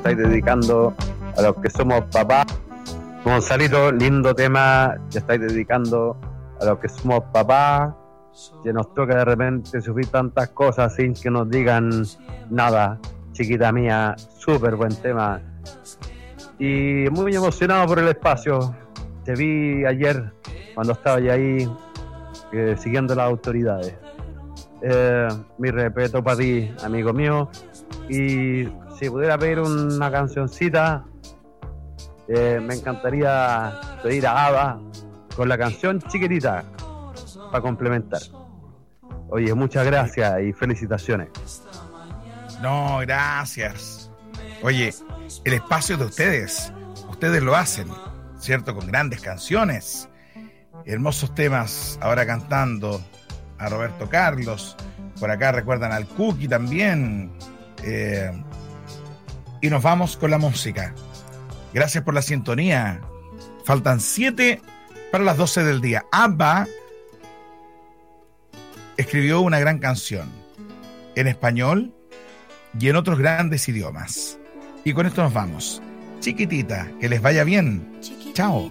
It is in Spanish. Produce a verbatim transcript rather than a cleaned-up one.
estáis dedicando a los que somos papás. Gonzalito, lindo tema que estáis dedicando a los que somos papás, que nos toca de repente sufrir tantas cosas sin que nos digan nada. Chiquita mía, súper buen tema. Y muy emocionado por el espacio. Te vi ayer cuando estaba ahí eh, siguiendo las autoridades. Eh, mi respeto para ti, amigo mío. Y si pudiera pedir una cancioncita, eh, me encantaría pedir a Ava con la canción Chiquitita para complementar. Oye, muchas gracias y felicitaciones. No, gracias. Oye, el espacio de ustedes, ustedes lo hacen, ¿cierto? Con grandes canciones, hermosos temas, ahora cantando a Roberto Carlos, por acá recuerdan al Cookie también, eh, y nos vamos con la música. Gracias por la sintonía. Faltan siete para las doce del día. ABBA escribió una gran canción en español y en otros grandes idiomas. Y con esto nos vamos. Chiquitita, que les vaya bien. Chao.